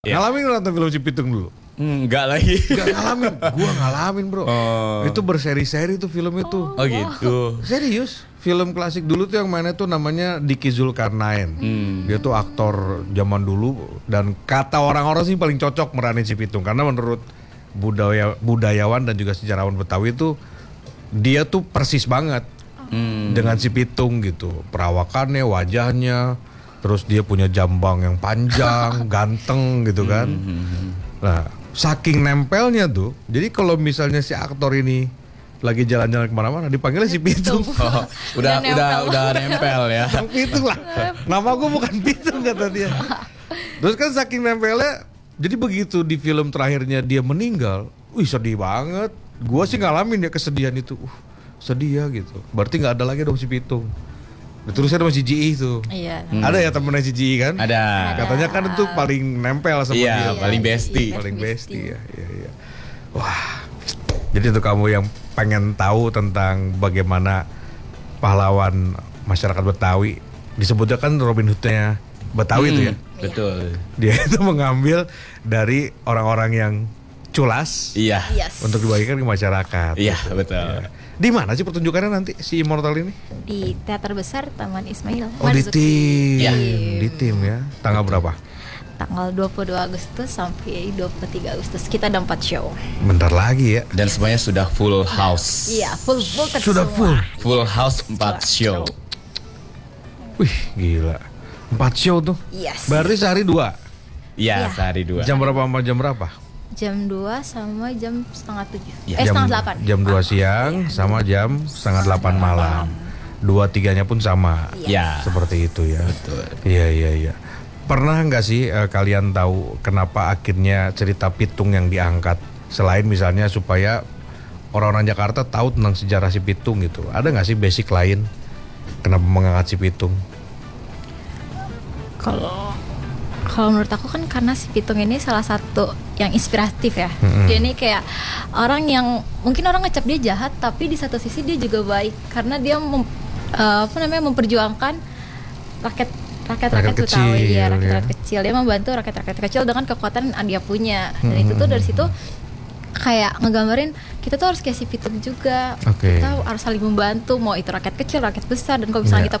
Yeah. Ngalamin nonton film Cipitung dulu? Enggak lagi. Enggak ngalamin, gua ngalamin bro. Itu berseri-seri tuh film itu. Oh gitu. Serius, film klasik dulu tuh yang mainnya tuh namanya Diki Zulkarnain. Dia tuh aktor zaman dulu dan kata orang-orang sih paling cocok meranin Cipitung karena menurut budayawan dan juga sejarawan Betawi itu dia tuh persis banget dengan Cipitung gitu. Perawakannya, wajahnya, terus dia punya jambang yang panjang, ganteng gitu kan. Nah, saking nempelnya tuh, jadi kalau misalnya si aktor ini lagi jalan-jalan kemana-mana dipanggilnya si Pitung. Oh, udah nempel ya. Pitung lah. Nama gue bukan Pitung kata dia. Terus kan saking nempelnya, jadi begitu di film terakhirnya dia meninggal, wih sedih banget. Gue sih ngalamin ya kesedihan itu. Sedih ya gitu. Berarti nggak ada lagi dong si Pitung. Terusnya ada si Ji itu. Iya. Ada ya temennya si Ji kan? Ada. Katanya kan itu paling nempel sama dia. Iya, paling bestie. Paling bestie ya. Iya. Wah. Jadi itu kamu yang pengen tahu tentang bagaimana pahlawan masyarakat Betawi, disebutnya kan Robin Hood-nya Betawi itu ya. Betul. Dia itu mengambil dari orang-orang yang culas Iya. Yes. untuk dibagikan ke masyarakat. Iya, gitu. betul. Ya. Di mana sih pertunjukannya nanti si Immortal ini? Di Teater Besar Taman Ismail. Oh di tim. Ya. Di tim ya. Tanggal berapa? Tanggal 22 Agustus sampai 23 Agustus kita ada 4 show. Bentar lagi ya. Dan semuanya sudah full house. Iya, full Sudah semua. full. Full house 4 show. Wih gila. 4 show tuh. Yes. Berarti sehari 2. Iya, Iya. sehari 2. Jam berapa sama jam berapa? Jam 2 sama jam setengah 7. Ya. Setengah 8. Jam 2 siang sama jam setengah 8 malam. 2-3-nya pun sama. Ya. Seperti itu ya. Betul. Iya. Pernah nggak sih kalian tahu kenapa akhirnya cerita Pitung yang diangkat? Selain misalnya supaya orang-orang Jakarta tahu tentang sejarah si Pitung gitu. Ada nggak sih basic lain kenapa mengangkat si Pitung? Kalau menurut aku kan karena si Pitung ini salah satu yang inspiratif ya. Dia ini kayak orang yang mungkin orang ngecap dia jahat, tapi di satu sisi dia juga baik karena dia memperjuangkan rakyat Betawi ya, rakyat kecil. Dia membantu rakyat kecil dengan kekuatan yang dia punya. Dan itu tuh dari situ kayak ngegambarin kita tuh harus kayak si Pitung juga. Oke. Kita harus saling membantu, mau itu rakyat kecil, rakyat besar, dan kalau misalnya kita